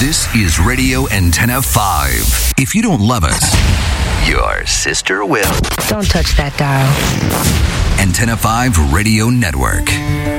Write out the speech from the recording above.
This is Radio Antenna 5. If you don't love us, your sister will. Don't touch that dial. Antenna 5 Radio Network.